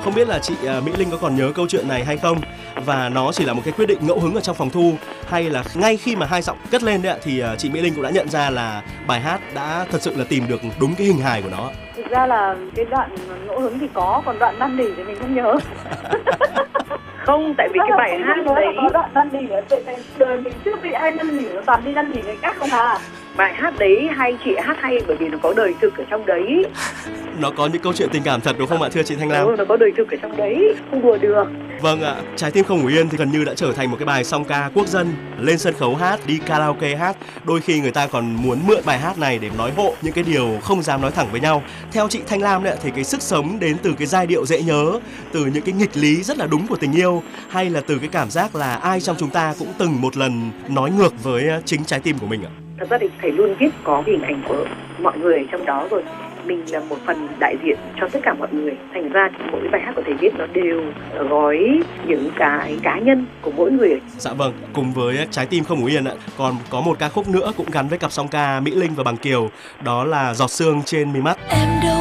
Không biết là chị Mỹ Linh có còn nhớ câu chuyện này hay không? Và nó chỉ là một cái quyết định ngẫu hứng ở trong phòng thu, hay là ngay khi mà hai giọng cất lên đấy ạ, thì chị Mỹ Linh cũng đã nhận ra là bài hát đã thật sự là tìm được đúng cái hình hài của nó. Thực ra là cái đoạn ngẫu hứng thì có, còn đoạn năn nỉ thì mình không nhớ. Không, tại vì cái bài hát đấy có đoạn năn nỉ ở đời mình trước bị ai năn nỉ, nó toàn đi năn nỉ người khác không à. bài hát đấy hay, chị hát hay bởi vì nó có đời thực ở trong đấy. Nó có những câu chuyện tình cảm thật đúng không ạ thưa chị Thanh Lam? Nó có đời thực ở trong đấy, không đùa được. Vâng ạ, Trái tim không ngủ yên thì gần như đã trở thành một cái bài song ca quốc dân. Lên sân khấu hát, đi karaoke hát, đôi khi người ta còn muốn mượn bài hát này để nói hộ những cái điều không dám nói thẳng với nhau. Theo chị Thanh Lam đấy, thì cái sức sống đến từ cái giai điệu dễ nhớ, từ những cái nghịch lý rất là đúng của tình yêu, hay là từ cái cảm giác là ai trong chúng ta cũng từng một lần nói ngược với chính trái tim của mình ạ? Thật ra thì thầy luôn viết có hình ảnh của mọi người trong đó rồi. Mình là một phần đại diện cho tất cả mọi người. Thành ra thì mỗi bài hát của thầy viết nó đều gói những cái cá nhân của mỗi người. Dạ vâng, cùng với Trái tim không ngủ yên ạ, còn có một ca khúc nữa cũng gắn với cặp song ca Mỹ Linh và Bằng Kiều, đó là Giọt sương trên mi mắt.